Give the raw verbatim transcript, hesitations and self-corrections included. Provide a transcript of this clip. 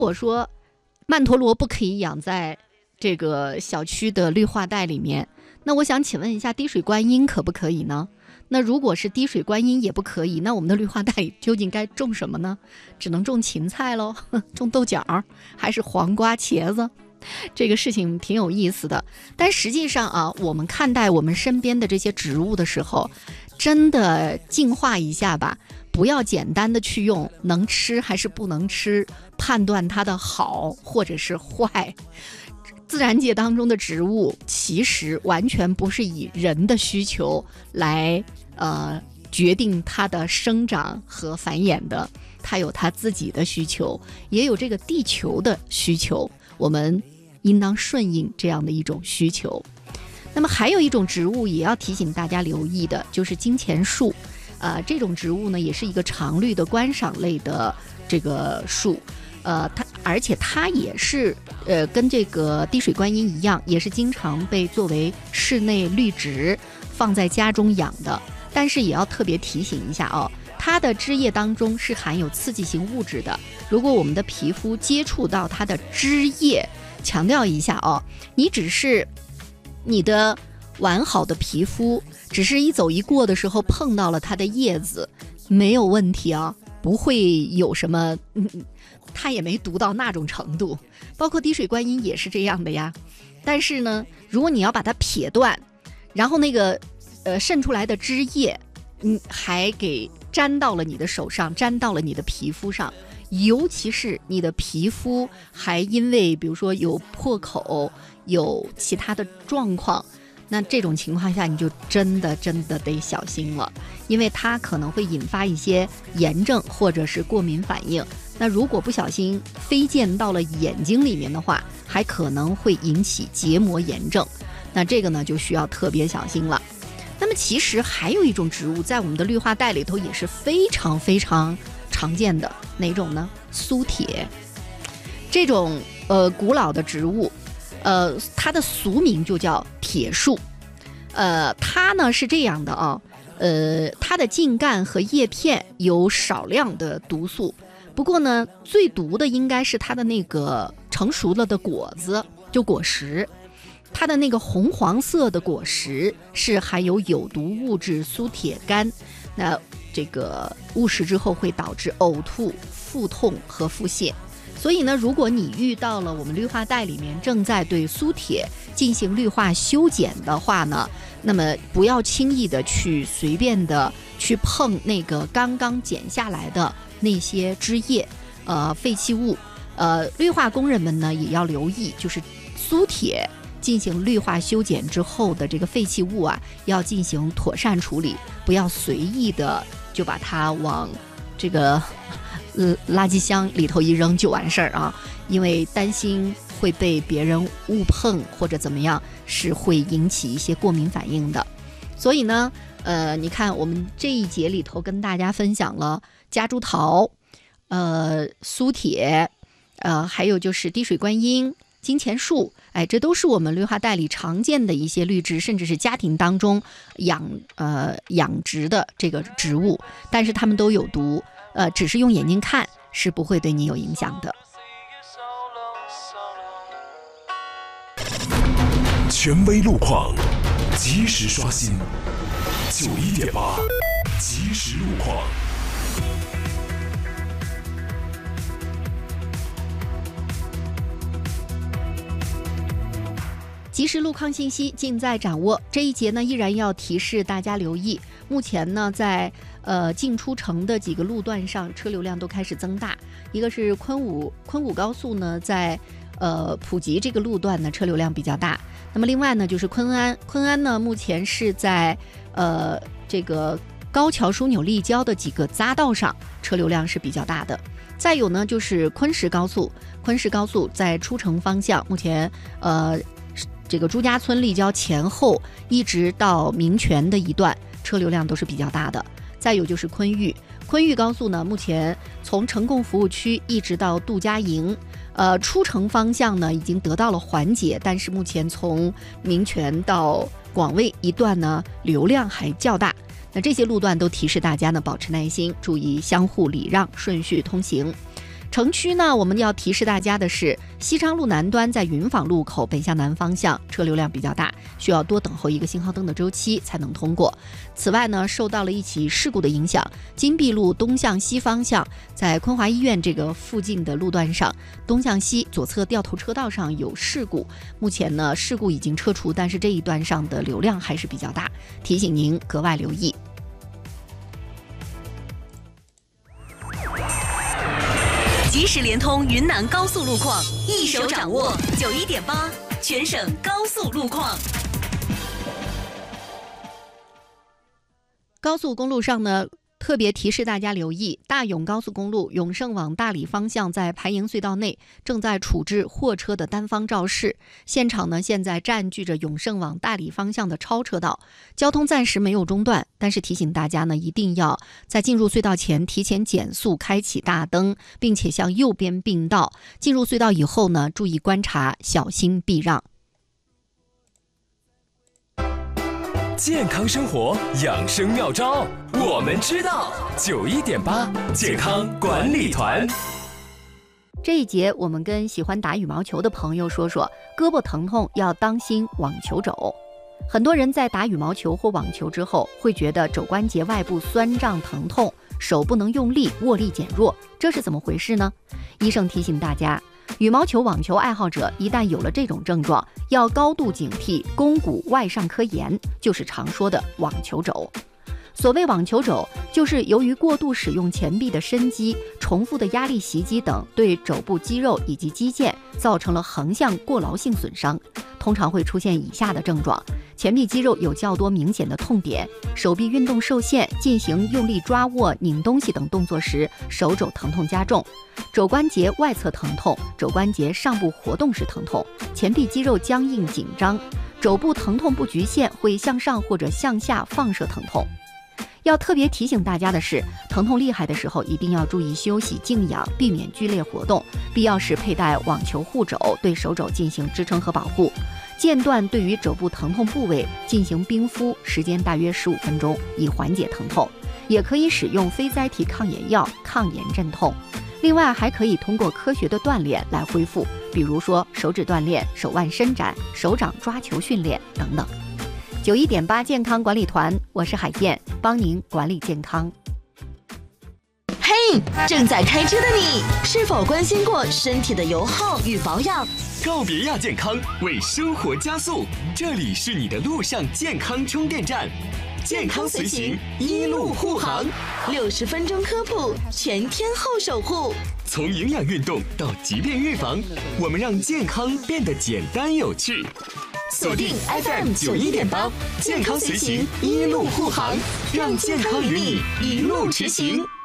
我说曼陀罗不可以养在这个小区的绿化带里面，那我想请问一下，滴水观音可不可以呢？那如果是滴水观音也不可以，那我们的绿化带里究竟该种什么呢？只能种芹菜咯，种豆角还是黄瓜茄子？这个事情挺有意思的。但实际上啊，我们看待我们身边的这些植物的时候，真的净化一下吧，不要简单的去用能吃还是不能吃判断它的好或者是坏。自然界当中的植物其实完全不是以人的需求来呃决定它的生长和繁衍的，它有它自己的需求，也有这个地球的需求，我们应当顺应这样的一种需求。那么还有一种植物也要提醒大家留意的，就是金钱树。呃，这种植物呢也是一个常绿的观赏类的这个树，呃，它而且它也是呃跟这个滴水观音一样，也是经常被作为室内绿植放在家中养的。但是也要特别提醒一下哦，它的枝叶当中是含有刺激性物质的。如果我们的皮肤接触到它的枝叶，强调一下哦，你只是你的完好的皮肤，只是一走一过的时候碰到了它的叶子，没有问题啊，不会有什么，嗯，它也没毒到那种程度。包括滴水观音也是这样的呀。但是呢，如果你要把它撇断，然后那个呃渗出来的汁液，嗯，还给沾到了你的手上，沾到了你的皮肤上，尤其是你的皮肤还因为比如说有破口，有其他的状况，那这种情况下你就真的真的得小心了，因为它可能会引发一些炎症或者是过敏反应。那如果不小心飞溅到了眼睛里面的话，还可能会引起结膜炎症，那这个呢就需要特别小心了。那么其实还有一种植物在我们的绿化带里头也是非常非常常见的，哪种呢？苏铁。这种呃古老的植物，呃它的俗名就叫铁树。呃它呢是这样的啊，呃它的茎干和叶片有少量的毒素，不过呢最毒的应该是它的那个成熟了的果子，就果实。它的那个红黄色的果实是含有有毒物质苏铁苷，那这个误食之后会导致呕吐、腹痛和腹泻。所以呢，如果你遇到了我们绿化带里面正在对苏铁进行绿化修剪的话呢，那么不要轻易的去随便的去碰那个刚刚剪下来的那些枝叶、呃废弃物。呃，绿化工人们呢也要留意，就是苏铁进行绿化修剪之后的这个废弃物啊，要进行妥善处理，不要随意的就把它往这个呃垃圾箱里头一扔就完事儿啊，因为担心会被别人误碰或者怎么样，是会引起一些过敏反应的。所以呢，呃，你看我们这一节里头跟大家分享了夹竹桃、呃苏铁，呃还有就是滴水观音、金钱树，哎，这都是我们绿化带里常见的一些绿植，甚至是家庭当中养呃养殖的这个植物，但是它们都有毒，呃，只是用眼睛看是不会对你有影响的。 权威路况，及时刷新。九一点八，及时路况。 及时路况信息尽在掌握。这一节呢，依然要提示大家留意，目前呢，在呃进出城的几个路段上，车流量都开始增大。一个是昆武昆武高速呢，在呃普吉这个路段呢，车流量比较大。那么另外呢，就是昆安，昆安呢，目前是在呃这个高桥枢纽立交的几个匝道上，车流量是比较大的。再有呢，就是昆石高速，昆石高速在出城方向，目前呃。这个朱家村立交前后一直到民权的一段车流量都是比较大的。再有就是昆玉，昆玉高速呢，目前从城供服务区一直到杜家营，呃，出城方向呢已经得到了缓解，但是目前从民权到广卫一段呢流量还较大。那这些路段都提示大家呢保持耐心，注意相互礼让，顺序通行。 城区呢，我们要提示大家的是，西昌路南端在云坊路口北向南方向车流量比较大，需要多等候一个信号灯的周期才能通过。此外呢，受到了一起事故的影响，金碧路东向西方向在昆华医院这个附近的路段上，东向西左侧掉头车道上有事故。目前呢，事故已经撤除，但是这一段上的流量还是比较大，提醒您格外留意。 即时联通云南高速路况，一手掌握九一点八，全省高速路况。 高速公路上呢，特别提示大家留意，大永高速公路永胜往大理方向在排营隧道内正在处置货车的单方肇事，现场呢现在占据着永胜往大理方向的超车道，交通暂时没有中断，但是提醒大家呢，一定要在进入隧道前提前减速，开启大灯，并且向右边并道。进入隧道以后呢，注意观察，小心避让。 健康生活养生妙招，我们知道。九一点八健康管理团。 这一节我们跟喜欢打羽毛球的朋友说说，胳膊疼痛要当心网球肘。很多人在打羽毛球或网球之后，会觉得肘关节外部酸胀疼痛，手不能用力，握力减弱，这是怎么回事呢？医生提醒大家，羽毛球、网球爱好者一旦有了这种症状，要高度警惕肱骨外上髁炎，就是常说的网球肘。所谓网球肘，就是由于过度使用前臂的伸肌、重复的压力袭击等，对肘部肌肉以及肌腱造成了横向过劳性损伤，通常会出现以下的症状：前臂肌肉有较多明显的痛点，手臂运动受限，进行用力抓握、拧东西等动作时，手肘疼痛加重；肘关节外侧疼痛，肘关节上部活动时疼痛，前臂肌肉僵硬紧张，肘部疼痛不局限，会向上或者向下放射疼痛。要特别提醒大家的是，疼痛厉害的时候一定要注意休息静养，避免剧烈活动，必要时佩戴网球护肘，对手肘进行支撑和保护。间断对于肘部疼痛部位进行冰敷，时间大约十五分钟，以缓解疼痛。也可以使用非甾体抗炎药抗炎镇痛。另外还可以通过科学的锻炼来恢复，比如说手指锻炼、手腕伸展、手掌抓球训练等等。九一点八健康管理团，我是海燕，帮您管理健康。 嘿，正在开车的你，是否关心过身体的油耗与保养？ 告别亚健康，为生活加速，这里是你的路上健康充电站，健康随行，一路护航， 六十分钟科普，全天候守护。 从营养运动到疾病预防，我们让健康变得简单有趣。锁定 F M 九一点八，健康随行，一路护航，让健康与你一路驰行。